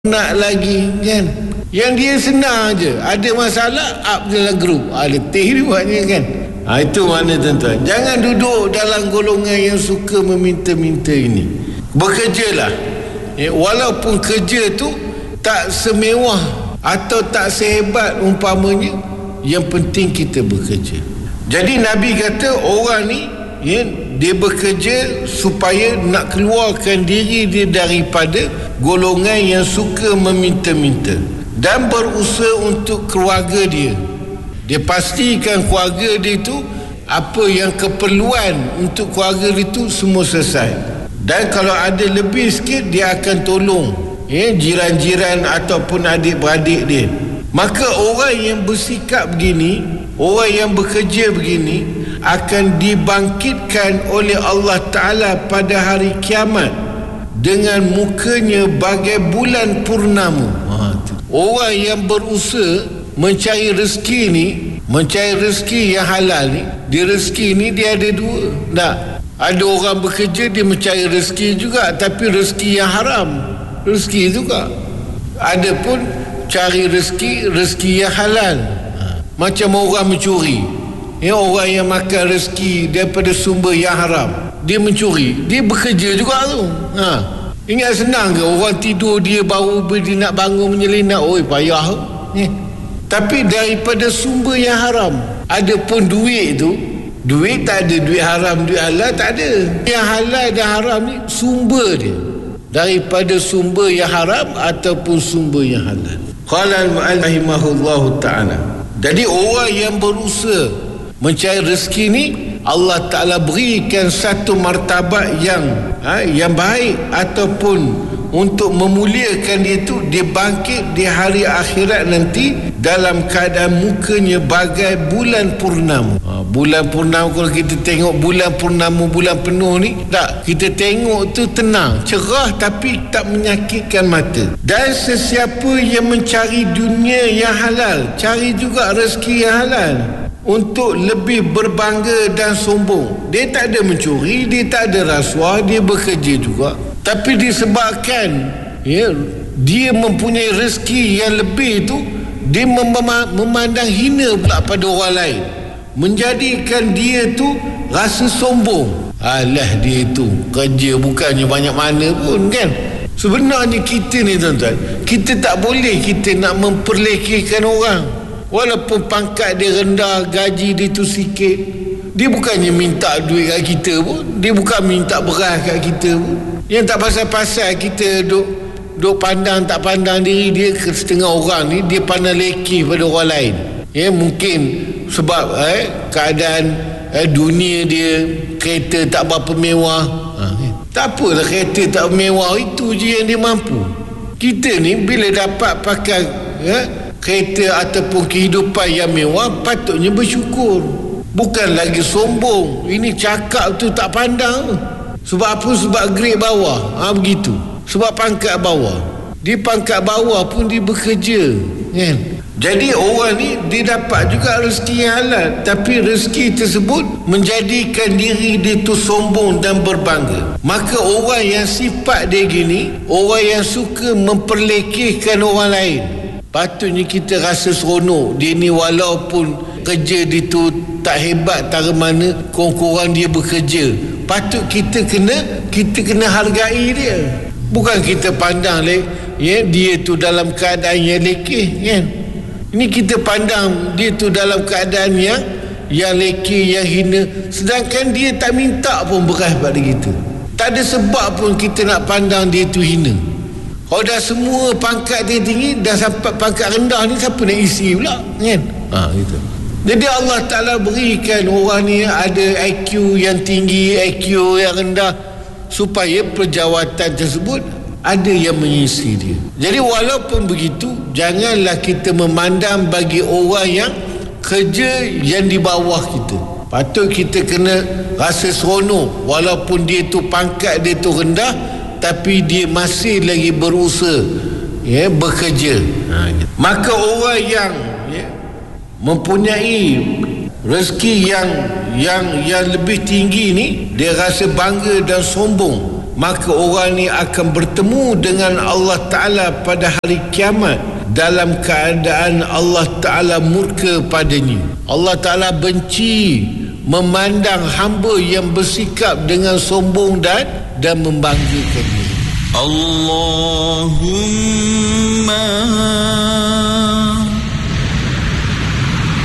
nak lagi kan. Yang dia senang je, ada masalah up dalam grup, letih dia buatnya kan. Itu mana tuan-tuan, jangan duduk dalam golongan yang suka meminta-minta ini. Bekerjalah, walaupun kerja tu tak semewah atau tak sehebat umpamanya, yang penting kita bekerja. Jadi Nabi kata orang ni dia bekerja supaya nak keluarkan diri dia daripada golongan yang suka meminta-minta dan berusaha untuk keluarga dia. Dia pastikan keluarga dia itu apa yang keperluan untuk keluarga dia itu semua selesai. Dan kalau ada lebih sikit, dia akan tolong jiran-jiran ataupun adik-beradik dia. Maka orang yang bersikap begini, orang yang bekerja begini, akan dibangkitkan oleh Allah Ta'ala pada hari kiamat dengan mukanya bagai bulan purnama. Orang yang berusaha mencari rezeki ni, mencari rezeki yang halal ni, dia rezeki ni dia ada dua. Ada orang bekerja dia mencari rezeki juga, tapi rezeki yang haram, rezeki juga. Ada pun cari rezeki yang halal. Macam orang mencuri, orang yang makan rezeki daripada sumber yang haram, dia mencuri, dia bekerja juga tu. Ingat senang ke orang tidur dia baru dia nak bangun menyelinap, payah tu. Tapi daripada sumber yang haram. Ada pun duit tu, duit tak ada, duit haram, duit halal tak ada. Yang halal dan haram ni sumber dia daripada sumber yang haram ataupun sumber yang halal. Qala al-mu'allif rahimahullahu ta'ala. Jadi orang yang berusaha mencari rezeki ni, Allah Ta'ala berikan satu martabat yang baik, ataupun untuk memuliakan dia tu, dia bangkit di hari akhirat nanti dalam keadaan mukanya bagai bulan purnama. Bulan purnama, kalau kita tengok bulan purnama, bulan penuh ni, tak, kita tengok tu tenang, cerah, tapi tak menyakitkan mata. Dan sesiapa yang mencari dunia yang halal, cari juga rezeki yang halal untuk lebih berbangga dan sombong. Dia tak ada mencuri, dia tak ada rasuah, dia bekerja juga. Tapi disebabkan dia mempunyai rezeki yang lebih tu, dia memandang hina pula pada orang lain, menjadikan dia tu rasa sombong. Alah, dia tu kerja bukannya banyak mana pun kan. Sebenarnya kita ni tuan-tuan, kita tak boleh kita nak memperlekehkan orang. Walaupun pangkat dia rendah, gaji dia tu sikit, dia bukannya minta duit kat kita pun, dia bukan minta beras kat kita pun. Yang tak pasal-pasal kita duk pandang tak pandang diri dia. Setengah orang ni dia pandang lekeh pada orang lain. Mungkin sebab keadaan dunia dia, kereta tak berapa mewah. Tak apalah kereta tak mewah, itu je yang dia mampu. Kita ni bila dapat pakai kereta ataupun kehidupan yang mewah, patutnya bersyukur, bukan lagi sombong. Ini cakap tu tak pandang. Sebab apa? Sebab grade bawah, begitu. Sebab pangkat bawah. Di pangkat bawah pun dia bekerja kan? Jadi orang ni dia dapat juga rezeki yang halal, tapi rezeki tersebut menjadikan diri dia tu sombong dan berbangga. Maka orang yang sifat dia gini, orang yang suka memperlekehkan orang lain, patutnya kita rasa seronok. Dia ni walaupun kerja dia tu tak hebat tara mana, kurang-kurang dia bekerja, patut kita kena hargai dia. Bukan kita pandang dia tu dalam keadaan yang lekeh kan. Ini kita pandang dia tu dalam keadaan yang lekeh, yang hina, sedangkan dia tak minta pun beras pada kita. Tak ada sebab pun kita nak pandang dia tu hina. Kalau dah semua pangkat dia tinggi, dah sampai pangkat rendah ni, siapa nak isi pula kan? Gitu. Jadi Allah Ta'ala berikan orang ni ada IQ yang tinggi, IQ yang rendah, supaya perjawatan tersebut ada yang mengisi dia. Jadi walaupun begitu, janganlah kita memandang bagi orang yang kerja yang di bawah kita. Patut kita kena rasa seronok, walaupun dia tu pangkat dia tu rendah, tapi dia masih lagi berusaha bekerja. Maka orang yang mempunyai rezeki yang lebih tinggi ni, dia rasa bangga dan sombong. maka orang ni akan bertemu dengan Allah Ta'ala pada hari kiamat dalam keadaan Allah Ta'ala murka padanya. Allah Ta'ala benci memandang hamba yang bersikap dengan sombong dan membanggakan diri. Allahu